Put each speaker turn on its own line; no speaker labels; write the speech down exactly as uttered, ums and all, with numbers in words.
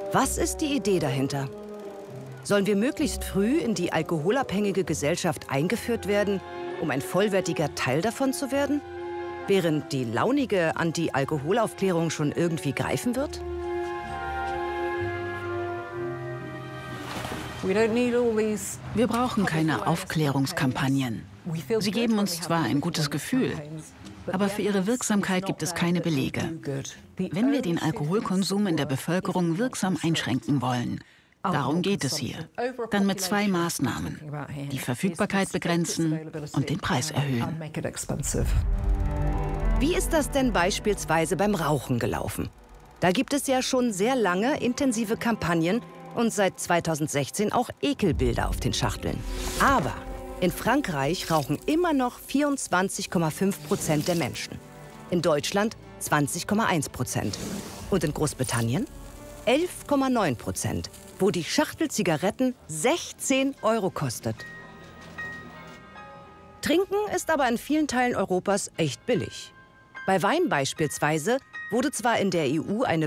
Was ist die Idee dahinter? Sollen wir möglichst früh in die alkoholabhängige Gesellschaft eingeführt werden, um ein vollwertiger Teil davon zu werden? Während die launige Anti-Alkohol-Aufklärung schon irgendwie greifen wird?
Wir brauchen keine Aufklärungskampagnen. Sie geben uns zwar ein gutes Gefühl, aber für ihre Wirksamkeit gibt es keine Belege. Wenn wir den Alkoholkonsum in der Bevölkerung wirksam einschränken wollen, darum geht es hier, dann mit zwei Maßnahmen: die Verfügbarkeit begrenzen und den Preis erhöhen.
Wie ist das denn beispielsweise beim Rauchen gelaufen? Da gibt es ja schon sehr lange intensive Kampagnen und seit zweitausendsechzehn auch Ekelbilder auf den Schachteln. Aber in Frankreich rauchen immer noch vierundzwanzig Komma fünf Prozent der Menschen. In Deutschland zwanzig Komma eins Prozent. Und in Großbritannien elf Komma neun Prozent, wo die Schachtel Zigaretten sechzehn Euro kostet. Trinken ist aber in vielen Teilen Europas echt billig. Bei Wein beispielsweise wurde zwar in der E U eine